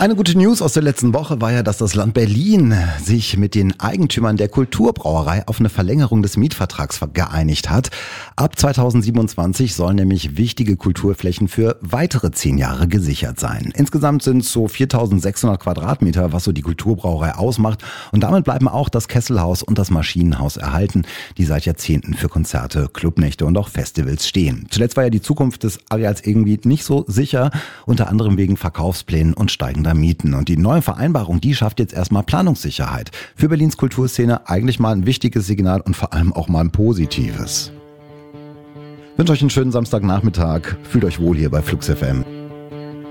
Eine gute News aus der letzten Woche war ja, dass das Land Berlin sich mit den Eigentümern der Kulturbrauerei auf eine Verlängerung des Mietvertrags geeinigt hat. Ab 2027 sollen nämlich wichtige Kulturflächen für weitere 10 Jahre gesichert sein. Insgesamt sind es so 4.600 Quadratmeter, was so die Kulturbrauerei ausmacht. Und damit bleiben auch das Kesselhaus und das Maschinenhaus erhalten, die seit Jahrzehnten für Konzerte, Clubnächte und auch Festivals stehen. Zuletzt war ja die Zukunft des Areals irgendwie nicht so sicher, unter anderem wegen Verkaufsplänen und steigender Mieten. Und die neue Vereinbarung, die schafft jetzt erstmal Planungssicherheit. Für Berlins Kulturszene eigentlich mal ein wichtiges Signal und vor allem auch mal ein positives. Ich wünsche euch einen schönen Samstagnachmittag. Fühlt euch wohl hier bei Flux FM.